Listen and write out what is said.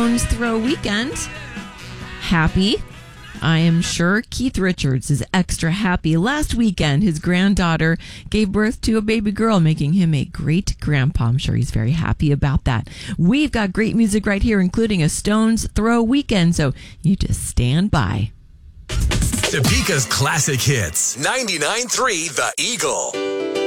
Stones Throw Weekend. Happy. I am sure Keith Richards is extra happy. Last weekend, his granddaughter gave birth to a baby girl, making him a great grandpa. I'm sure he's very happy about that. We've got great music right here, including a Stones Throw Weekend, so you just stand by. Topeka's classic hits. 99.3 The Eagle.